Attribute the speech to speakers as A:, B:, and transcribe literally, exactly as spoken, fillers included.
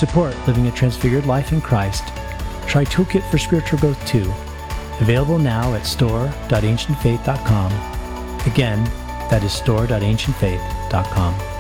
A: support living a transfigured life in Christ, try Toolkit for Spiritual Growth two, available now at store dot ancient faith dot com. Again, that is store dot ancient faith dot com.